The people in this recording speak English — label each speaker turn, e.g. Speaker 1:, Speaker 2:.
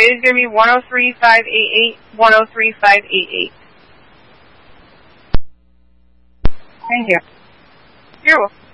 Speaker 1: Okay, it's going to be 103-588, 103-588.
Speaker 2: Thank you.
Speaker 1: You're welcome.